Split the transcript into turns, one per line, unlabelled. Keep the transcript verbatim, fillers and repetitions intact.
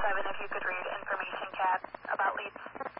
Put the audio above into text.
seven if you could read information cat about leads.